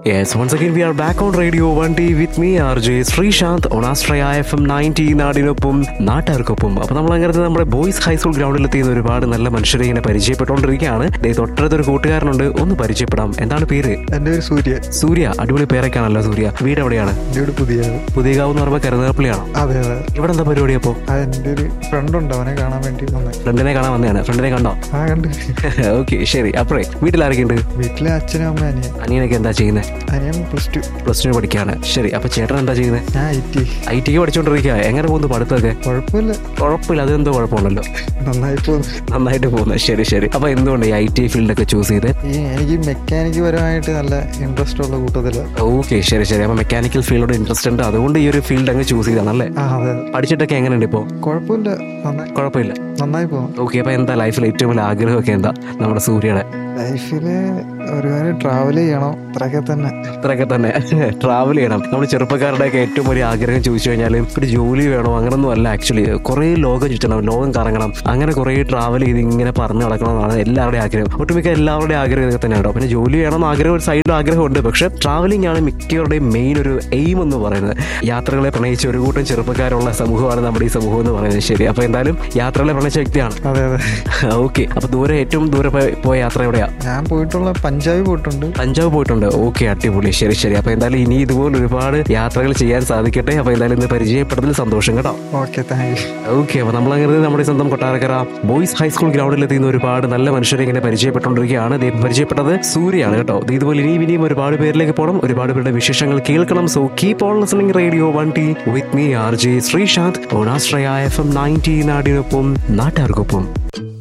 Yes, once again we are back on Radio 1D with me RJ Sreesanth on Astraya FM 90 നാടിനൊപ്പം നാട്ടുകാർക്കൊപ്പം. അപ്പോൾ നമ്മൾ അങ്ങനെ നമ്മുടെ ബോയ്സ് ഹൈസ്കൂൾ ഗ്രൗണ്ടിലെത്തിയ ഒരുപാട് നല്ല മനുഷ്യരെ ഇങ്ങനെ പരിചയപ്പെട്ടുകൊണ്ടിരിക്കുകയാണ്. തൊട്ടടുത്തൊരു കൂട്ടുകാരനുണ്ട്, ഒന്ന് പരിചയപ്പെടാം. എന്താണ് പേര്? എൻ്റെ പേര് സൂര്യ. സൂര്യ, അടിപൊളി പേരൊക്കെയാണല്ലോ സൂര്യ. വീട് എവിടെയാണ്? പുതിയകാവ് എന്ന് പറയുമ്പോൾ കരുനാഗപ്പള്ളിയാണോ? അതെ അതെ. ഇവിടെ എന്താ പരിപാടി? അപ്പോൾ എൻ്റെ ഒരു ഫ്രണ്ട് ഉണ്ട്, അവനെ കാണാൻ വേണ്ടി ഫ്രണ്ടിനെ കാണാൻ വന്നതാണ്. ഫ്രണ്ടിനെ കണ്ടോ? ആ കണ്ട്. ഓക്കെ, ശരി. അപ്പഴേ വീട്ടിലാരൊക്കെ ഉണ്ട്? വീട്ടിലെ അച്ഛനും അമ്മ അനിയനൊക്കെ എന്താ ചെയ്യുന്നത്? അനിയൻ പ്ലസ് ടു പഠിക്കാണ്. ശരി, അപ്പൊ ചേട്ടൻ എന്താ ചെയ്യുന്നത്? ഞാൻ ഐ ടി പഠിച്ചോണ്ടിരിക്കുക. എങ്ങനെ പോകുന്നു പഠിത്തമൊക്കെ? കുഴപ്പമില്ല. അതെന്തോ കുഴപ്പമുണ്ടല്ലോ, നന്നായിട്ട് പോകുന്നു. ശരി. അപ്പൊ എന്തുകൊണ്ട് ഈ IT ഫീൽഡൊക്കെ ചൂസ് ചെയ്ത്? എനിക്ക് മെക്കാനിക് പരമായിട്ട് നല്ല ഇൻട്രസ്റ്റ് ഉള്ള കൂട്ടത്തില്. ഓക്കെ, ശരി. അപ്പൊ മെക്കാനിക്കൽ ഫീൽഡോട് ഇൻട്രസ്റ്റ് ഉണ്ട്, അതുകൊണ്ട് ഈ ഒരു ഫീൽഡ് അങ്ങ് ചൂസ് ചെയ്താണല്ലേ? പഠിച്ചിട്ടൊക്കെ എങ്ങനെയുണ്ട് ഇപ്പോ? കുഴപ്പമില്ല, നന്നായി പോകും. ഓക്കെ, അപ്പൊ എന്താ ലൈഫിൽ ഏറ്റവും വലിയ ആഗ്രഹമൊക്കെ എന്താ നമ്മുടെ സൂര്യയുടെ? ലൈഫില് ഒരുപാട് ട്രാവൽ ചെയ്യണം, ഇത്രയൊക്കെ തന്നെ ട്രാവൽ ചെയ്യണം. നമ്മൾ ചെറുപ്പക്കാരുടെയൊക്കെ ഏറ്റവും വലിയ ആഗ്രഹം ചോദിച്ചു കഴിഞ്ഞാൽ ഒരു ജോലി വേണോ, അങ്ങനൊന്നും അല്ല. ആക്ച്വലി കുറേ ലോകം ചുറ്റണം, ലോകം കറങ്ങണം, അങ്ങനെ കുറേ ട്രാവൽ ചെയ്ത് ഇങ്ങനെ പറഞ്ഞു നടക്കണമെന്നാണ് എല്ലാവരുടെയും ആഗ്രഹം. ഒട്ടുമിക്ക എല്ലാവരുടെയും ആഗ്രഹം ഇതൊക്കെ തന്നെയാണ്. പിന്നെ ജോലി വേണമെന്ന് ആഗ്രഹം ഒരു സൈഡിൽ ആഗ്രഹമുണ്ട്, പക്ഷെ ട്രാവലിംഗ് ആണ് മിക്കവരുടെയും മെയിൻ ഒരു എയിം എന്ന് പറയുന്നത്. യാത്രകളെ പ്രണയിച്ച ഒരു കൂട്ടം ചെറുപ്പക്കാരുള്ള സമൂഹമാണ് നമ്മുടെ ഈ സമൂഹം എന്ന് പറയുന്നത്. ശരി, അപ്പൊ എന്തായാലും യാത്രകളെ പ്രണയിച്ച വ്യക്തിയാണ്. ഓക്കെ, അപ്പൊ ഏറ്റവും ദൂരെ പോയ യാത്ര എവിടെയാ? ഞാൻ പോയിട്ടുള്ള പഞ്ചാബ് പോയിട്ടുണ്ട്. ഓക്കെ, അടിപൊളി. ശരി. അപ്പൊ എന്തായാലും ഇനി ഇതുപോലെ ഒരുപാട് യാത്രകൾ ചെയ്യാൻ സാധിക്കട്ടെ. അപ്പൊ എന്തായാലും ഇന്ന് പരിചയപ്പെട്ടതിൽ സന്തോഷം കേട്ടോ. ഓക്കെ, അപ്പൊ നമ്മളങ്ങനെ നമ്മുടെ സ്വന്തം കൊട്ടാരക്കര ബോയ്സ് ഹൈസ്കൂൾ ഗ്രൗണ്ടിലെത്തിയുന്ന ഒരുപാട് നല്ല മനുഷ്യരെ ഇങ്ങനെ പരിചയപ്പെട്ടുകൊണ്ടിരിക്കുകയാണ്. പരിചയപ്പെട്ടത് സൂര്യയാണ് കേട്ടോ. ഇതുപോലെ ഇനിയും ഒരുപാട് പേരിലേക്ക് പോകണം, ഒരുപാട് പേരുടെ വിശേഷങ്ങൾ കേൾക്കണം. So keep on listening Radio 1D with me RJ Sreesanth on Astraya FM 90 നാടിനൊപ്പം നാട്ടുകാർക്കൊപ്പം.